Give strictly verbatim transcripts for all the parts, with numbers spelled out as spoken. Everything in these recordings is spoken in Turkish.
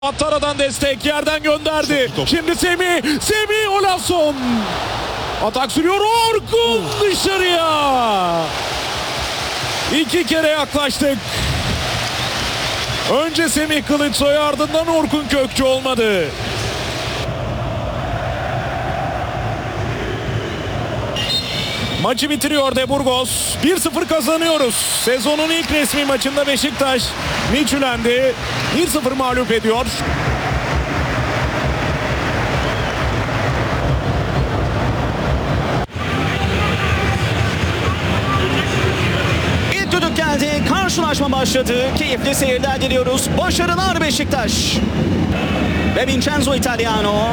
Attara'dan destek yerden gönderdi. Şimdi Semih, Semih Olason. Atak sürüyor, Orkun dışarıya. İki kere yaklaştık. Önce Semih Kılıçsoy, ardından Orkun Kökçü olmadı. Maçı bitiriyor De Burgos. bir sıfır kazanıyoruz. Sezonun ilk resmi maçında Beşiktaş Midtjylland'i bir sıfır mağlup ediyor. İlk düdük geldi. Karşılaşma başladı. Keyifli seyirler diliyoruz. Başarılar Beşiktaş. Ve Vincenzo Italiano.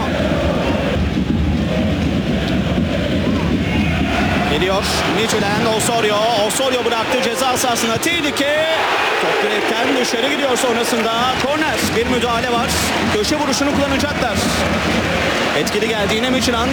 Geliyor Midtjylland, Osorio. Osorio bıraktı ceza sahasına. Tehlike. Top direkten dışarı gidiyor sonrasında. Korner. Bir müdahale var. Köşe vuruşunu kullanacaklar. Etkili geldi yine Midtjylland.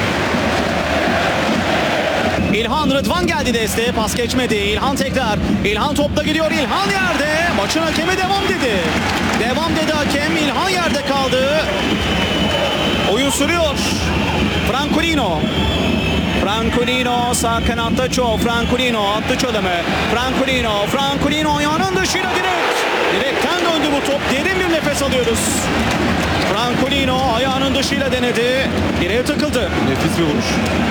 İlhan, Rıdvan geldi desteğe. Pas geçmedi. İlhan tekrar. İlhan topla gidiyor. İlhan yerde. Maçın hakemi devam dedi. Devam dedi hakem. İlhan yerde kaldı. Oyun sürüyor. Francolino. Francolino sağ kanatta Ço. Francolino attı çalımı. Francolino. Francolino ayağının dışıyla direkt. Direkten döndü bu top. Derin bir nefes alıyoruz. Francolino ayağının dışıyla denedi. Direğe takıldı. Nefis bir vuruş.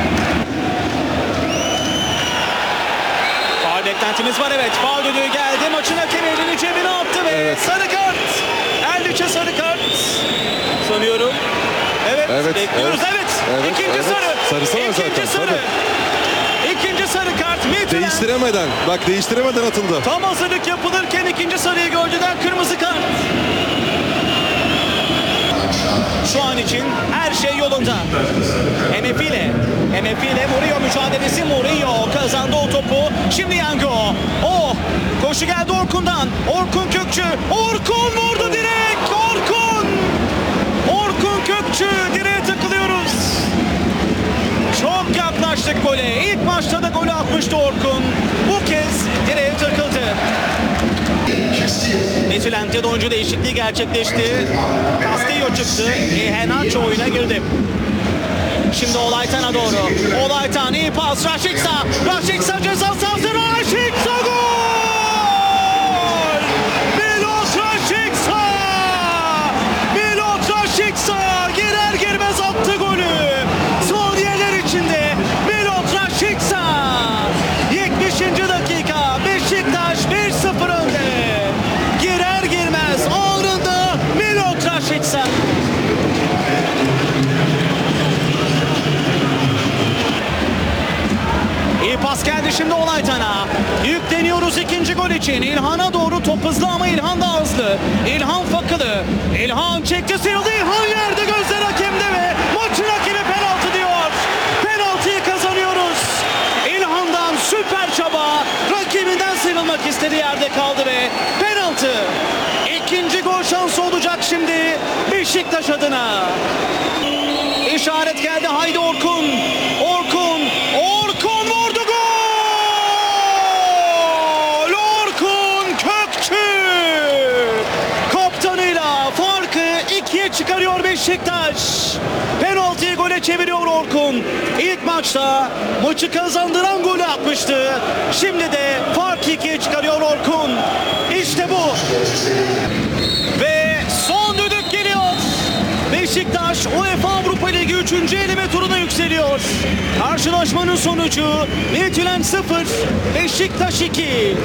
Faul beklentimiz var, evet. Faul düdüğü geldi. Maçın hakemi elini cebine attı ve Evet. sarı kart. Erliç'e sarı kart. Sanıyorum. Evet, Evet, bekliyoruz. Evet. evet. Evet, İkinci evet. sarı. Sarısı var İkinci zaten, sarı. tabii. İkinci sarı kart. Midtjylland. Değiştiremeden, bak değiştiremeden atıldı. Tam hazırlık yapılırken ikinci sarıyı gördüler. Kırmızı kart. Şu an için her şey yolunda. Emefile. Emefile Murillo mücadelesi. Murillo kazandı o topu. Şimdi Yango. Oh! Koşu geldi Orkun'dan. Orkun Kökçü. Orkun vurdu direkt. Orkun! Orkun Kökçü. Direğe takılıyoruz. Çok yaklaştık gole. İlk maçta da golü atmıştı Orkun. Bu kez direğe takıldı. Midtjylland'de de oyuncu değişikliği gerçekleşti. Castillo çıktı. Iheanacho oyuna girdi. Şimdi Olaytan'a doğru. Olaytan iyi pas. Rashica. Rashica ceza sahası. Rashica gol! Milot Rashica! Milot Rashica girer girmez attı golü. Saniyeler içinde Milot Rashica. yetmişinci dakika. Beşiktaş bir sıfır önde. Girer girmez ağrında Milot Rashica. İyi pas geldi şimdi Olaytan'a. Yükleniyoruz ikinci gol için. İlhan'a doğru top hızlı ama İlhan da hızlı. İlhan fakılı. İlhan çekti, sıyrıldı. İlhan yerde, gözler hakemde ve maçın hakemi penaltı diyor. Penaltıyı kazanıyoruz. İlhan'dan süper çaba. Rakibinden sıyrılmak istediği yerde kaldı ve penaltı. İkinci gol şansı olacak şimdi Beşiktaş adına. İşaret geldi. Haydi Orkun. Orkun. Orkun vurdu, gol! Orkun Kökçü. Kaptanıyla farkı ikiye çıkarıyor Beşiktaş. Penaltıyı gole çeviriyor Orkun. İlk maçta maçı kazandıran golü atmıştı. Şimdi de farkı ikiye çıkarıyor Orkun. İşte bu. Ve son düdük geliyor. Beşiktaş UEFA Avrupa Ligi üçüncü eleme turuna yükseliyor. Karşılaşmanın sonucu Midtjylland sıfır, Beşiktaş iki.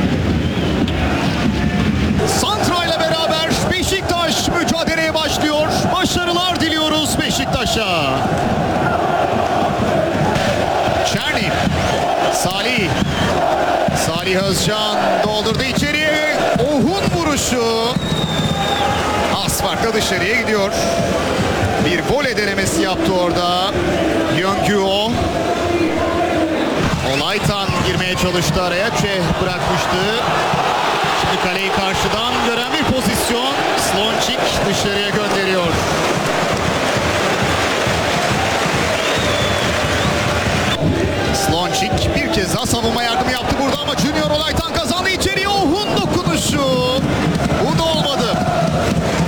Santra ile beraber Beşiktaş mücadeleye başlıyor. Başarılar diliyoruz Beşiktaş'a. Çerni, Salih, Salih Özcan doldurdu içeriye. Ohun vuruşu. Az farkla dışarıya gidiyor. Bir voley denemesi yaptı orada. Yöngüo. Olaytan girmeye çalıştı araya. Çeh bırakmıştı. Şimdi kaleyi karşıdan gören bir pozisyon. Slončík dışarıya gönderiyor. Slončík bir kez daha savunmaya